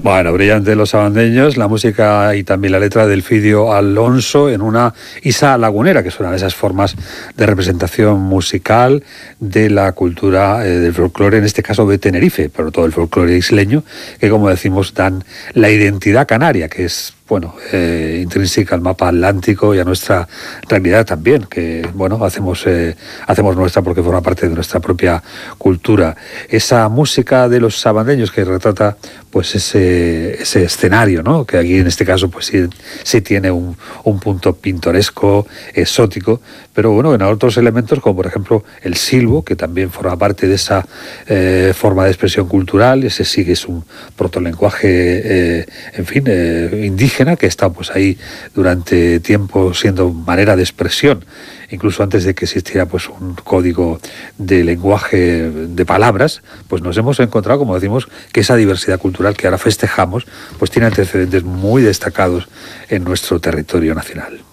Bueno, brillante los sabandeños, la música y también la letra del Fidio Alonso en una Isa lagunera, que es una de esas formas de representación musical de la cultura del folclore, en este caso de Tenerife, pero todo el folclore isleño, que como decimos dan la identidad canaria, que es intrínseca al mapa atlántico y a nuestra realidad también, que bueno, hacemos nuestra porque forma parte de nuestra propia cultura. Esa música de los sabandeños que retrata pues ese escenario, ¿no? Que aquí en este caso pues sí tiene un punto pintoresco, exótico, pero bueno, en otros elementos como por ejemplo el silbo, que también forma parte de esa forma de expresión cultural. Ese sí que es un protolenguaje indígena, que está pues ahí durante tiempo siendo manera de expresión, incluso antes de que existiera pues un código de lenguaje de palabras. Pues nos hemos encontrado, como decimos, que esa diversidad cultural que ahora festejamos pues tiene antecedentes muy destacados en nuestro territorio nacional.